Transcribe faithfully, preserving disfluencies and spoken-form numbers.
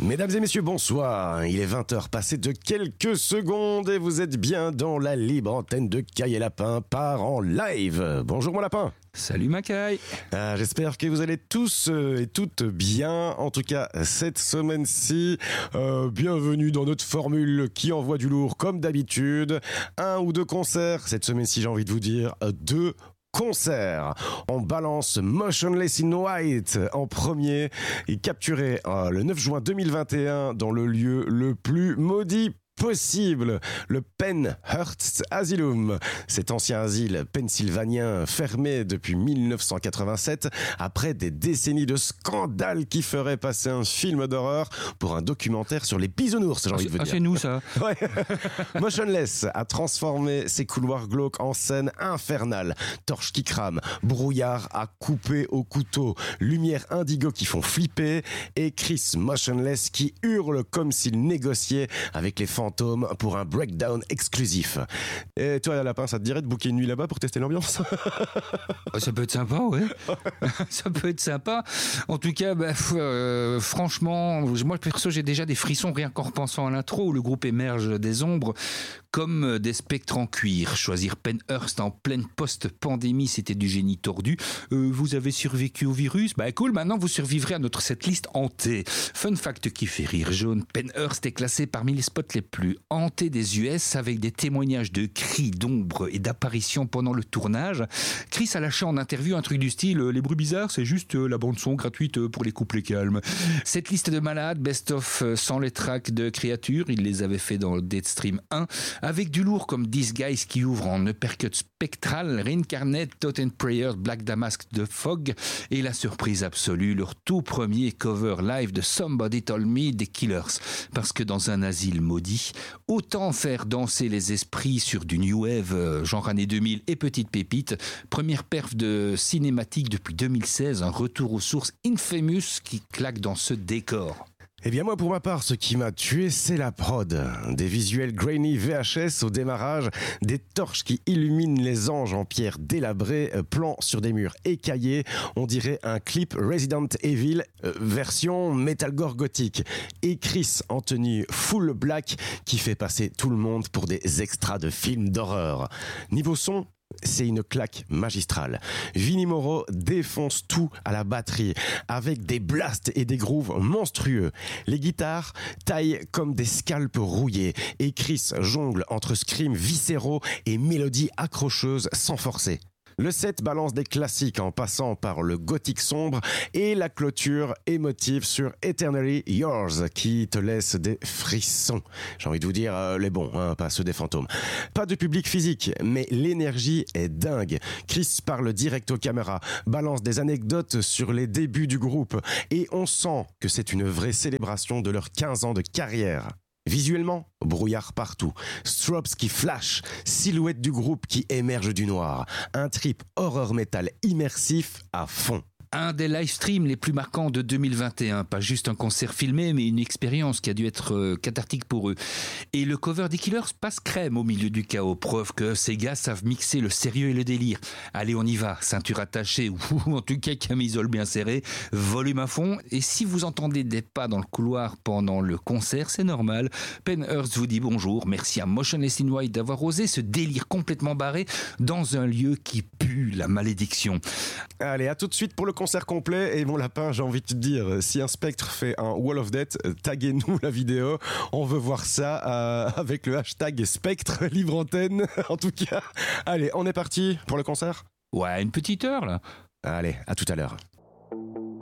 Mesdames et messieurs, bonsoir. Il est vingt heures passées de quelques secondes et vous êtes bien dans la libre antenne de Caille et Lapin part en live. Bonjour mon lapin. Salut Macaille. Ah, j'espère que vous allez tous euh, et toutes bien. En tout cas, cette semaine-ci, euh, bienvenue dans notre formule qui envoie du lourd comme d'habitude. Un ou deux concerts. Cette semaine-ci, j'ai envie de vous dire euh, deux concert. On balance Motionless in White en premier et capturé euh, le neuf juin deux mille vingt et un dans le lieu le plus maudit possible, le Penhurst Asylum. Cet ancien asile pennsylvanien fermé depuis mille neuf cent quatre-vingt-sept après des décennies de scandales qui feraient passer un film d'horreur pour un documentaire sur les bisounours, j'ai envie de vous ah, dire. c'est nous ça. Ouais. Motionless a transformé ses couloirs glauques en scène infernale. Torches qui crament, brouillard à couper au couteau, lumière indigo qui font flipper et Chris Motionless qui hurle comme s'il négociait avec les fantômes pour un breakdown exclusif. Et toi, Lapin, ça te dirait de booker une nuit là-bas pour tester l'ambiance? Ça peut être sympa, ouais. Ça peut être sympa. En tout cas, bah, euh, franchement, moi perso, j'ai déjà des frissons rien qu'en repensant à l'intro où le groupe émerge des ombres comme des spectres en cuir. Choisir Penhurst en pleine post-pandémie, c'était du génie tordu. Euh, vous avez survécu au virus? Bah cool, maintenant vous survivrez à notre setlist hantée. Fun fact qui fait rire jaune, Penhurst est classé parmi les spots les plus hantés des U S avec des témoignages de cris, d'ombre et d'apparitions pendant le tournage. Chris a lâché en interview un truc du style « Les bruits bizarres, c'est juste la bande-son gratuite pour les couplets calmes ». Cette liste de malades, best-of sans les tracks de créatures, il les avait fait dans Deadstream un, avec du lourd comme Disguise qui ouvre en uppercut spectral, Reincarnate, Thought and Prayer, Black Damask de Fog et la surprise absolue, leur tout premier cover live de Somebody Told Me des Killers. Parce que dans un asile maudit, autant faire danser les esprits sur du new wave, genre années deux mille et petite pépite. Première perf de cinématique depuis deux mille seize, un retour aux sources infamous qui claque dans ce décor. Eh bien moi pour ma part, ce qui m'a tué, c'est la prod. Des visuels grainy V H S au démarrage, des torches qui illuminent les anges en pierre délabrée, plans sur des murs écaillés, on dirait un clip Resident Evil euh, version metalcore gothique. Et Chris en tenue full black qui fait passer tout le monde pour des extras de films d'horreur. Niveau son, c'est une claque magistrale. Vinnie Moreau défonce tout à la batterie avec des blasts et des grooves monstrueux. Les guitares taillent comme des scalpes rouillés et Chris jongle entre screams viscéraux et mélodies accrocheuses sans forcer. Le set balance des classiques en passant par le gothique sombre et la clôture émotive sur Eternally Yours qui te laisse des frissons. J'ai envie de vous dire euh, les bons, hein, pas ceux des fantômes. Pas de public physique, mais l'énergie est dingue. Chris parle direct aux caméras, balance des anecdotes sur les débuts du groupe et on sent que c'est une vraie célébration de leurs quinze ans de carrière. Visuellement, brouillard partout, strobes qui flashent, silhouette du groupe qui émerge du noir, un trip horror metal immersif à fond. Un des live streams les plus marquants de deux mille vingt et un, pas juste un concert filmé, mais une expérience qui a dû être euh, cathartique pour eux. Et le cover des Killers passe crème au milieu du chaos, preuve que ces gars savent mixer le sérieux et le délire. Allez, on y va, ceinture attachée, ou en tout cas camisole bien serrée, volume à fond. Et si vous entendez des pas dans le couloir pendant le concert, c'est normal. Penhurst vous dit bonjour, merci à Motionless in White d'avoir osé ce délire complètement barré dans un lieu qui pue la malédiction. Allez, à tout de suite pour le concert complet. Et mon lapin, j'ai envie de te dire, si un spectre fait un Wall of Death, taguez-nous la vidéo. On veut voir ça euh, avec le hashtag Spectre Libre Antenne. En tout cas, allez, on est parti pour le concert. Ouais, une petite heure là. Allez, à tout à l'heure.